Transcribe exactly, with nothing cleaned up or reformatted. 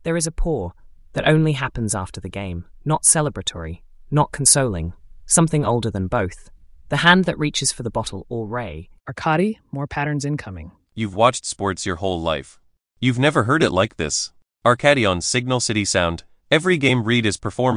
There is a pour that only happens after the game, not celebratory, not consoling, something older than both. The hand that reaches for the bottle or ray. Arcadi, more patterns incoming. You've watched sports your whole life. You've never heard it like this. Arcadi on Signal City Sound. Every game read is performance.